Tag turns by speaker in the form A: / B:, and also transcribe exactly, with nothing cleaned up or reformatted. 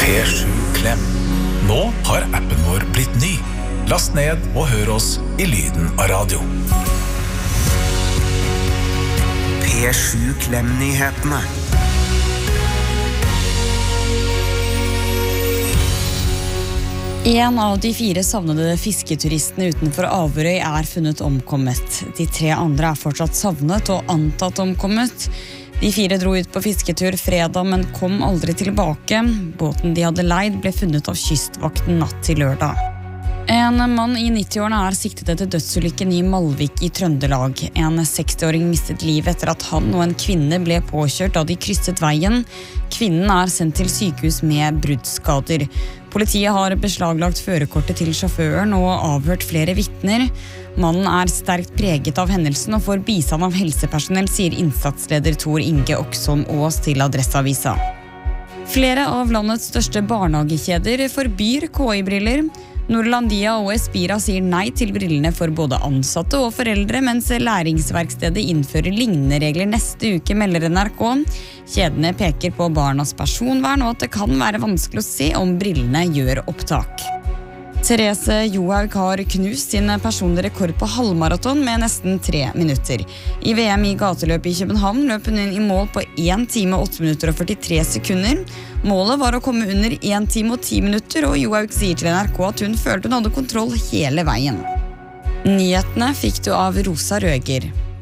A: P sju Klem. Nå har appen vår blitt ny. Last ned og hør oss i lyden av radio.
B: P sju Klem-nyhetene.
C: En av de fire savnede fisketuristene utenfor Averøy er funnet omkommet. De tre andre er fortsatt savnet og antatt omkommet. De fire dro ut på fisketur fredag, men kom aldri tilbake. Båten de hadde leid ble funnet av kystvakten natt til lørdag. En mann i nittiårene er siktet etter dødsulykken i Malvik i Trøndelag. En sekstiåring mistet livet etter at han og en kvinne ble påkjørt da de krysset veien. Kvinnen er sendt til sykehus med bruddskader. Politiet har beslaglagt førerkortet til sjåføren og avhørt flere vitner. Mannen er sterkt preget av hendelsen og får bistand av helsepersonell, sier innsatsleder Tor Inge Oksholm Aas til Adresseavisa. Flere av landets største barnehagekjeder forbyr K I-briller. Norlandia og Espira sier nei til brillene for både ansatte og foreldre, mens Læringsverkstedet innfører lignende regler neste uke, melder N R K. Kjedene peker på barnas personvern og at det kan være vanskelig å se om brillene gjør opptak. Therese Johaug har knust sin personlige rekord på halvmaraton med nesten tre minutter. I V M i gateløp i København løp hun inn i mål på en time, åtte minutter og førtitre sekunder. Målet var å komme under en time og ti minutter, og Johaug sier til N R K at hun følte hun hadde kontroll hele veien. Nyhetene fikk du av Rosa Røger.